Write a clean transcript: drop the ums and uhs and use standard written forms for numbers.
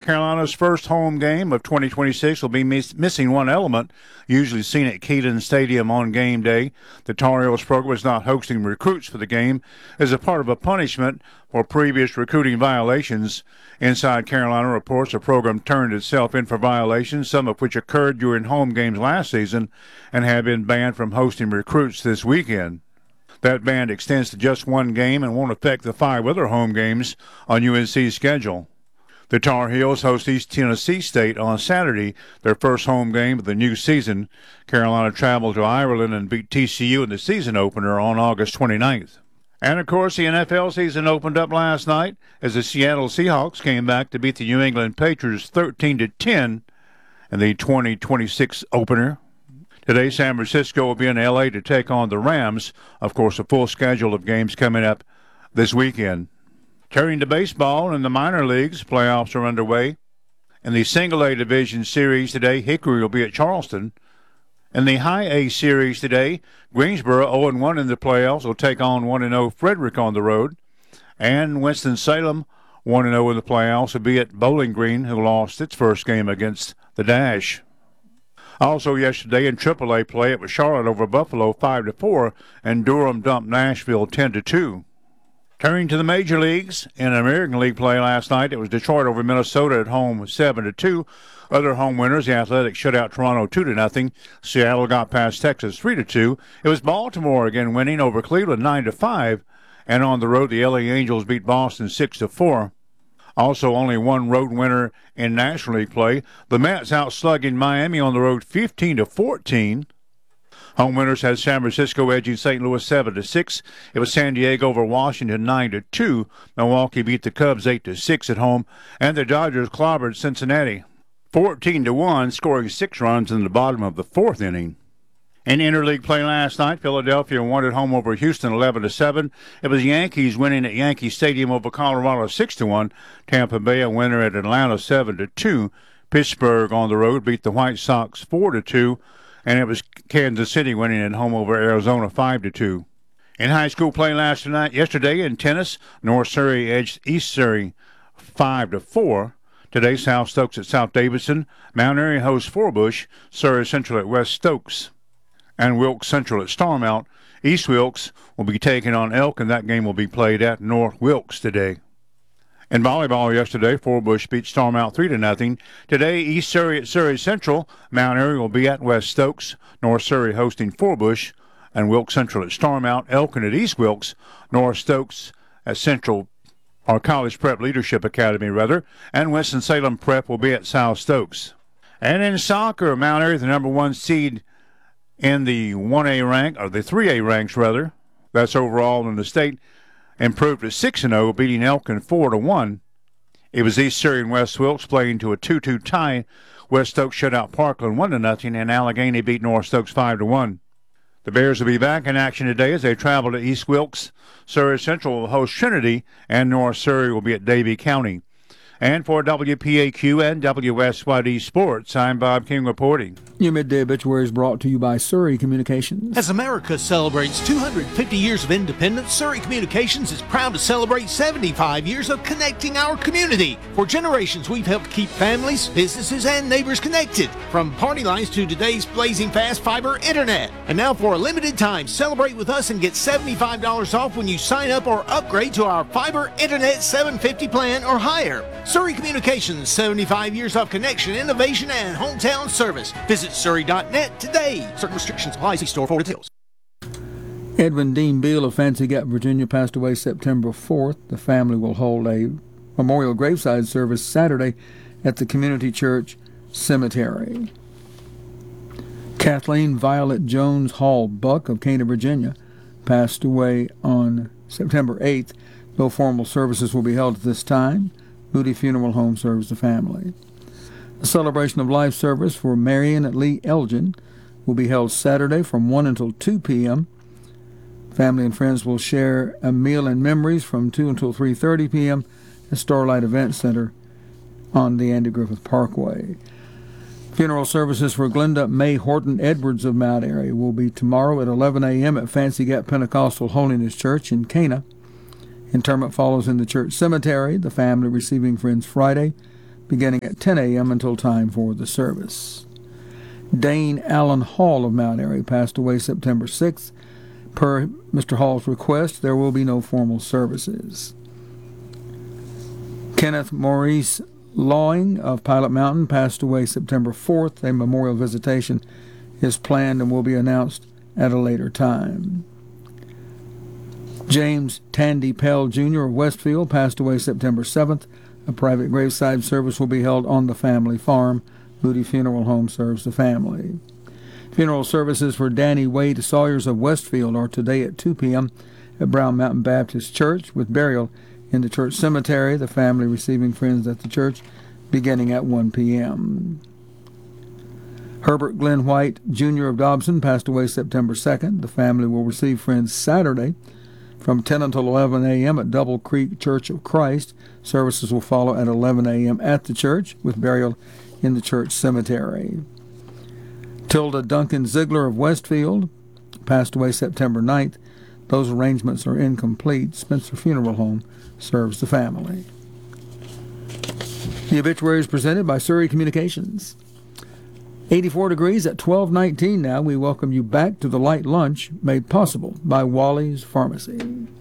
Carolina's first home game of 2026 will be missing one element usually seen at Keelan Stadium on game day. The Tar Heels program is not hosting recruits for the game as a part of a punishment for previous recruiting violations. Inside Carolina reports the program turned itself in for violations, some of which occurred during home games last season, and have been banned from hosting recruits this weekend. That ban extends to just one game and won't affect the 5 other home games on UNC's schedule. The Tar Heels host East Tennessee State on Saturday, their first home game of the new season. Carolina traveled to Ireland and beat TCU in the season opener on August 29th. And, of course, the NFL season opened up last night as the Seattle Seahawks came back to beat the New England Patriots 13-10 in the 2026 opener. Today, San Francisco will be in L.A. to take on the Rams. Of course, a full schedule of games coming up this weekend. Turning to baseball in the minor leagues, playoffs are underway. In the Single-A Division Series today, Hickory will be at Charleston. In the High A Series today, Greensboro 0-1 in the playoffs will take on 1-0 Frederick on the road. And Winston-Salem 1-0 in the playoffs will be at Bowling Green, who lost its first game against the Dash. Also yesterday in AAA play, it was Charlotte over Buffalo 5-4, and Durham dumped Nashville 10-2. Turning to the major leagues, in American League play last night, it was Detroit over Minnesota at home 7-2. Other home winners, the Athletics shut out Toronto 2-0. Seattle got past Texas 3-2. It was Baltimore again winning over Cleveland 9-5. And on the road, the LA Angels beat Boston 6-4. Also, only one road winner in National League play. The Mets outslugging Miami on the road 15-14. Home winners had San Francisco edging St. Louis 7-6. It was San Diego over Washington 9-2. Milwaukee beat the Cubs 8-6 at home, and the Dodgers clobbered Cincinnati 14-1, scoring 6 runs in the bottom of the 4th inning. In interleague play last night, Philadelphia won at home over Houston 11-7. It was Yankees winning at Yankee Stadium over Colorado 6-1. Tampa Bay a winner at Atlanta 7-2. Pittsburgh on the road beat the White Sox 4-2. And it was Kansas City winning at home over Arizona 5-2. In high school play yesterday in tennis, North Surrey edged East Surrey 5-4. Today, South Stokes at South Davidson, Mount Airy hosts Forbush, Surrey Central at West Stokes, and Wilkes Central at Starmount. East Wilkes will be taking on Elk, and that game will be played at North Wilkes today. In volleyball yesterday, Forbush beat Starmount 3-0. Today, East Surrey at Surrey Central. Mount Airy will be at West Stokes. North Surrey hosting Forbush, and Wilkes Central at Starmount. Elkin at East Wilkes. North Stokes at Central, or College Prep Leadership Academy, rather. And Winston-Salem Prep will be at South Stokes. And in soccer, Mount Airy, the number 1 seed in the 1A rank, or the 3A ranks, rather. That's overall in the state. Improved to 6-0, beating Elkin 4-1. It was East Surrey and West Wilkes playing to a 2-2 tie. West Stokes shut out Parkland 1-0, and Allegheny beat North Stokes 5-1. The Bears will be back in action today as they travel to East Wilkes. Surrey Central will host Trinity, and North Surrey will be at Davie County. And for WPAQ and WSYD Sports, I'm Bob King reporting. Your midday obituary is brought to you by Surrey Communications. As America celebrates 250 years of independence, Surrey Communications is proud to celebrate 75 years of connecting our community. For generations, we've helped keep families, businesses, and neighbors connected. From party lines to today's blazing fast fiber internet. And now for a limited time, celebrate with us and get $75 off when you sign up or upgrade to our fiber internet 750 plan or higher. Surrey Communications, 75 years of connection, innovation, and hometown service. Visit Surrey.net today. Certain restrictions apply. See store for details. Edwin Dean Beal of Fancy Gap, Virginia, passed away September 4th. The family will hold a memorial graveside service Saturday at the Community Church Cemetery. Kathleen Violet Jones Hall Buck of Cana, Virginia, passed away on September 8th. No formal services will be held at this time. Moody Funeral Home serves the family. A celebration of life service for Marion Lee Elgin will be held Saturday from 1 until 2 p.m. Family and friends will share a meal and memories from 2 until 3:30 p.m. at Starlight Event Center on the Andy Griffith Parkway. Funeral services for Glenda May Horton Edwards of Mount Airy will be tomorrow at 11 a.m. at Fancy Gap Pentecostal Holiness Church in Cana. Interment follows in the church cemetery, the family receiving friends Friday, beginning at 10 a.m. until time for the service. Dane Allen Hall of Mount Airy passed away September 6th. Per Mr. Hall's request, there will be no formal services. Kenneth Maurice Lawing of Pilot Mountain passed away September 4th. A memorial visitation is planned and will be announced at a later time. James Tandy Pell Jr. of Westfield passed away September 7th. A private graveside service will be held on the family farm. Moody Funeral Home serves the family. Funeral services for Danny Wade Sawyers of Westfield are today at 2 p.m. at Brown Mountain Baptist Church, with burial in the church cemetery, the family receiving friends at the church beginning at 1 p.m. Herbert Glenn White, Jr. of Dobson, passed away September 2nd. The family will receive friends Saturday from 10 until 11 a.m. at Double Creek Church of Christ. Services will follow at 11 a.m. at the church, with burial in the church cemetery. Tilda Duncan Ziegler of Westfield passed away September 9th. Those arrangements are incomplete. Spencer Funeral Home serves the family. The obituary is presented by Surrey Communications. 84 degrees at 12:19 now. We welcome you back to the light lunch made possible by Wally's Pharmacy.